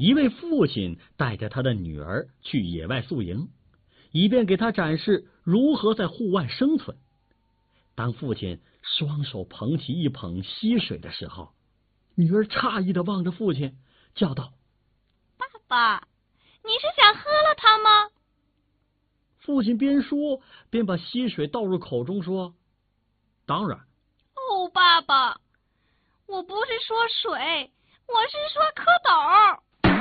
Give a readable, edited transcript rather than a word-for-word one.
一位父亲带着他的女儿去野外宿营，以便给他展示如何在户外生存。当父亲双手捧起一捧溪水的时候，女儿诧异地望着父亲，叫道：“ 爸爸，你是想喝了它吗？” 父亲边说边把溪水倒入口中，说：“当然。”“ 哦，爸爸，我不是说水，我是说蝌蚪。”